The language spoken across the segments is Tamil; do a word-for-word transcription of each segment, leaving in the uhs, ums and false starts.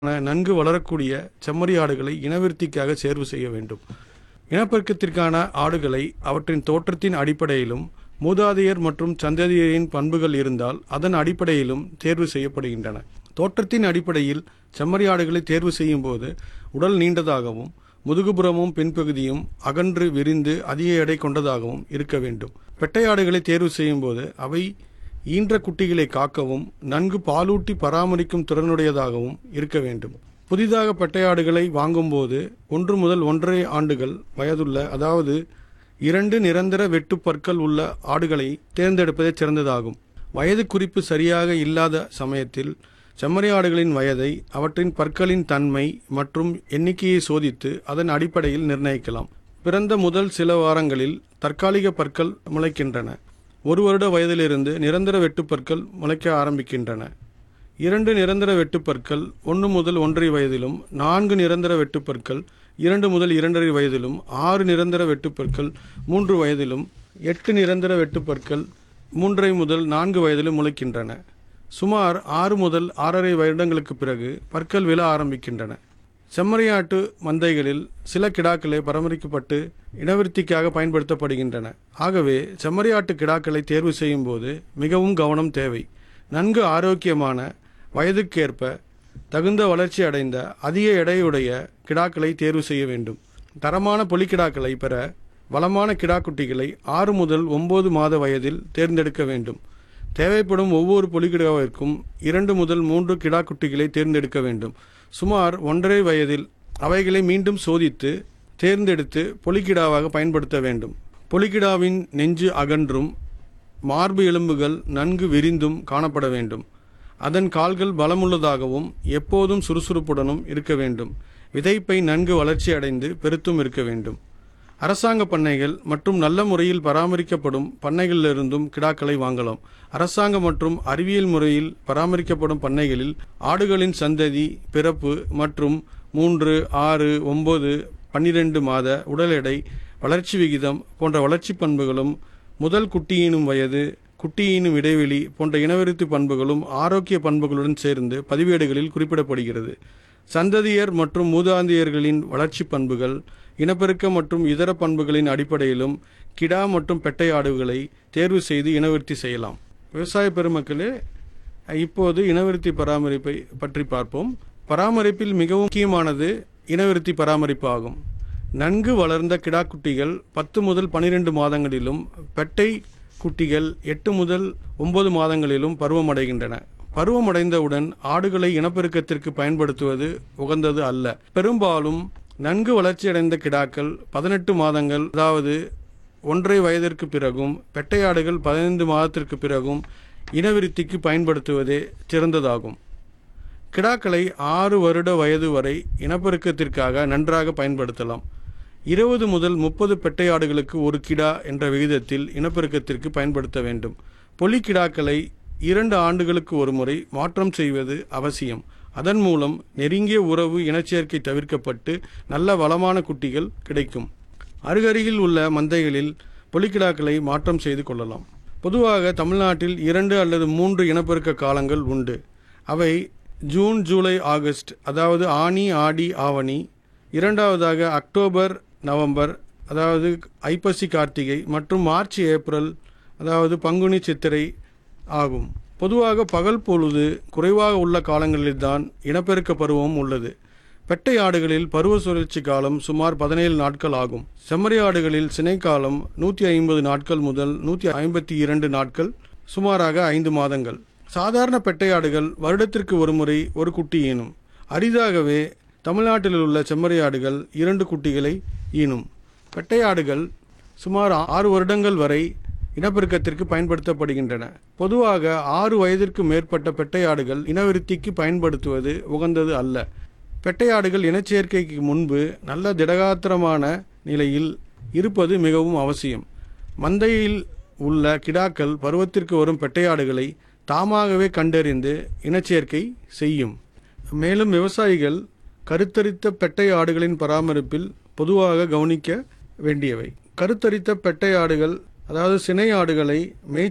நன்கு வளரக்கூடிய செம்மறி ஆடுகளை இனவிருத்திக்காக தேர்வு செய்ய வேண்டும். இனப்பெருக்கத்திற்கான ஆடுகளை அவற்றின் தோற்றத்தின் அடிப்படையிலும் மூதாதையர் மற்றும் சந்ததியரின் பண்புகள் இருந்தால் அதன் அடிப்படையிலும் தேர்வு செய்யப்படுகின்றன. தோற்றத்தின் அடிப்படையில் செம்மறி ஆடுகளை தேர்வு செய்யும் போது உடல் நீண்டதாகவும் முதுகுப்புறமும் பின்பகுதியும் அகன்று விரிந்து அதிக எடை கொண்டதாகவும் இருக்க வேண்டும். பெட்டை ஆடுகளை தேர்வு செய்யும் போது அவை ஈன்ற குட்டிகளை காக்கவும் நன்கு பாலூட்டி பராமரிக்கும் திறனுடையதாகவும் இருக்க வேண்டும். புதிதாக பெட்டையாடுகளை வாங்கும்போது ஒன்று முதல் ஒன்றரை ஆண்டுகள் வயதுள்ள அதாவது இரண்டு நிரந்தர வெட்டு பற்கள் உள்ள ஆடுகளை தேர்ந்தெடுப்பதே சிறந்ததாகும். வயது குறிப்பு சரியாக இல்லாத சமயத்தில் செம்மறி ஆடுகளின் வயதை அவற்றின் பற்களின் தன்மை மற்றும் எண்ணிக்கையை சோதித்து அதன் அடிப்படையில் நிர்ணயிக்கலாம். பிறந்த முதல் சில வாரங்களில் தற்காலிக பற்கள் முளைக்கின்றன. ஒரு வருட வயதிலிருந்து நிரந்தர வெட்டுப்பற்கள் முளைக்க ஆரம்பிக்கின்றன. இரண்டு நிரந்தர வெட்டுப்பற்கள் ஒன்று முதல் ஒன்றரை வயதிலும், நான்கு நிரந்தர வெட்டுப்பற்கள் இரண்டு முதல் இரண்டரை வயதிலும், ஆறு நிரந்தர வெட்டுப்பற்கள் மூன்று வயதிலும், எட்டு நிரந்தர வெட்டுப்பற்கள் மூன்றரை முதல் நான்கு வயதிலும் முளைக்கின்றன. சுமார் ஆறு முதல் ஆறரை வருடங்களுக்கு பிறகு பற்கள் விழ ஆரம்பிக்கின்றன. செம்மறியாட்டு மந்தைகளில் சில கிடாக்களே பராமரிக்கப்பட்டு இனவிருத்திக்காக பயன்படுத்தப்படுகின்றன. ஆகவே செம்மறியாட்டு கிடாக்களை தேர்வு செய்யும் போது மிகவும் கவனம் தேவை. நன்கு ஆரோக்கியமான, வயதுக்கேற்ப தகுந்த வளர்ச்சி அடைந்த அதிக எடையுடைய கிடாக்களை தேர்வு செய்ய வேண்டும். தரமான பொலிக்கிடாக்களை பெற வளமான கிடாக்குட்டிகளை ஆறு முதல் ஒன்பது மாத வயதில் தேர்ந்தெடுக்க வேண்டும். தேவைப்படும் ஒவ்வொரு பொலிக்கிடாவிற்கும் இரண்டு முதல் மூன்று கிடாக்குட்டிகளை தேர்ந்தெடுக்க வேண்டும். சுமார் ஒன்றரை வயதில் அவைகளை மீண்டும் சோதித்து தேர்ந்தெடுத்து பொலிக்கிடாவாக பயன்படுத்த வேண்டும். பொலிக்கிடாவின் நெஞ்சு அகன்றும் மார்பு எலும்புகள் நன்கு விரிந்தும் காணப்பட வேண்டும். அதன் கால்கள் பலமுள்ளதாகவும் எப்போதும் சுறுசுறுப்புடனும் இருக்க வேண்டும். விதைப்பை நன்கு வளர்ச்சி அடைந்து பெருத்தும் இருக்க வேண்டும். அரசாங்க பண்ணைகள் மற்றும் நல்ல முறையில் பராமரிக்கப்படும் பண்ணைகளிலிருந்தும் கிடாக்களை வாங்கலாம். அரசாங்க மற்றும் அறிவியல் முறையில் பராமரிக்கப்படும் பண்ணைகளில் ஆடுகளின் சந்ததி, பிறப்பு மற்றும் மூன்று, ஆறு, ஒன்பது, பன்னிரண்டு மாத உடல் எடை, வளர்ச்சி விகிதம் போன்ற வளர்ச்சி பண்புகளும், முதல் குட்டியினும் வயது, குட்டியினும் இடைவெளி போன்ற இனவிருத்தி பண்புகளும் ஆரோக்கிய பண்புகளுடன் சேர்ந்து பதிவேடுகளில் குறிப்பிடப்படுகிறது. சந்ததியர் மற்றும் மூதாந்தையர்களின் வளர்ச்சி பண்புகள், இனப்பெருக்க மற்றும் இதர பண்புகளின் அடிப்படையிலும் கிடா மற்றும் பெட்டை ஆடுகளை தேர்வு செய்து இனவிருத்தி செய்யலாம். விவசாய பெருமக்களே, இப்போது இனவிருத்தி பராமரிப்பை பற்றி பார்ப்போம். பராமரிப்பில் மிகவும் முக்கியமானது இனவிருத்தி பராமரிப்பு ஆகும். நன்கு வளர்ந்த கிடாக்குட்டிகள் பத்து முதல் பனிரெண்டு மாதங்களிலும், பெட்டை குட்டிகள் எட்டு முதல் ஒன்பது மாதங்களிலும் பருவமடைகின்றன. பருவமடைந்தவுடன் ஆடுகளை இனப்பெருக்கத்திற்கு பயன்படுத்துவது உகந்தது அல்ல. பெரும்பாலும் நன்கு வளர்ச்சியடைந்த கிடாக்கள் பதினெட்டு மாதங்கள் அதாவது ஒன்றரை வயதிற்கு பிறகும், பெட்டையாடுகள் பதினைந்து மாதத்திற்கு பிறகும் இனவிருத்திக்கு பயன்படுத்துவதே சிறந்ததாகும். கிடாக்களை ஆறு வருட வயது வரை இனப்பெருக்கத்திற்காக நன்றாக பயன்படுத்தலாம். இருபது முதல் முப்பது பெட்டையாடுகளுக்கு ஒரு கிடா என்ற விகிதத்தில் இனப்பெருக்கத்திற்கு பயன்படுத்த வேண்டும். பொலிக்கிடாக்களை இரண்டு ஆண்டுகளுக்கு ஒரு முறை மாற்றம் செய்வது அவசியம். அதன் மூலம் நெருங்கிய உறவு இனச்சேர்க்கை தவிர்க்கப்பட்டு நல்ல வளமான குட்டிகள் கிடைக்கும். அருகருகில் உள்ள மந்தைகளில் பொலிக்கிடாக்களை மாற்றம் செய்து கொள்ளலாம். பொதுவாக தமிழ்நாட்டில் இரண்டு அல்லது மூன்று இனப்பெருக்க காலங்கள் உண்டு. அவை ஜூன், ஜூலை, ஆகஸ்ட் அதாவது ஆனி, ஆடி, ஆவணி. இரண்டாவதாக அக்டோபர், நவம்பர் அதாவது ஐப்பசி, கார்த்திகை மற்றும் மார்ச், ஏப்ரல் அதாவது பங்குனி, சித்திரை ஆகும். பொதுவாக பகல் பொழுது குறைவாக உள்ள காலங்களில்தான் இனப்பெருக்க பருவம் உள்ளது. பெட்டை ஆடுகளில் பருவ சுழற்சி காலம் சுமார் பதினேழு நாட்கள் ஆகும். செம்மறி ஆடுகளில் சினை காலம் நூற்றி ஐம்பது நாட்கள் முதல் நூற்றி ஐம்பத்தி இரண்டு நாட்கள், சுமாராக ஐந்து மாதங்கள். சாதாரண பெட்டை ஆடுகள் வருடத்திற்கு ஒரு முறை ஒரு குட்டி ஈனும். அரிதாகவே தமிழ்நாட்டில் உள்ள செம்மறி ஆடுகள் இரண்டு குட்டிகளை ஈனும். பெட்டை ஆடுகள் சுமார் ஆறு வருடங்கள் வரை இனப்பெருக்கத்திற்கு பயன்படுத்தப்படுகின்றன. பொதுவாக ஆறு வயதிற்கு மேற்பட்ட பெட்டையாடுகள் இனவிருத்திக்கு பயன்படுத்துவது உகந்தது அல்ல. பெட்டையாடுகள் இனச்சேர்க்கைக்கு முன்பு நல்ல திடகாத்திரமான நிலையில் இருப்பது மிகவும் அவசியம். மந்தையில் உள்ள கிடாக்கள் பருவத்திற்கு வரும் பெட்டையாடுகளை தாமாகவே கண்டறிந்து இனச்சேர்க்கை செய்யும். மேலும் விவசாயிகள் கருத்தரித்த பெட்டை ஆடுகளின் பராமரிப்பில் பொதுவாக கவனிக்க வேண்டியவை. கருத்தரித்த பெட்டை ஆடுகள் அதாவது சினை ஆடுகளை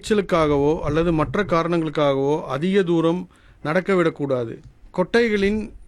மேய்ச்சலுக்காகவோ அல்லது மற்ற காரணங்களுக்காகவோ அதிக தூரம் நடக்க விடக்கூடாது. கொட்டைகளின்